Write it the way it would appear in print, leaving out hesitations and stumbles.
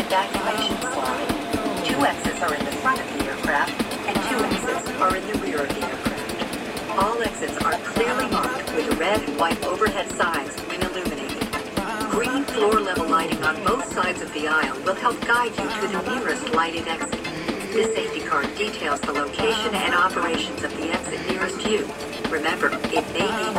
evacuation slide. 2 exits are in the front of the aircraft, and 2 exits are in the rear of the aircraft. All exits are clearly marked with red and white overhead signs when illuminated. Green floor-level lighting on both sides of the aisle will help guide you to the nearest lighted exit. This safety card details the location and operations of the exit nearest you. Remember, it may be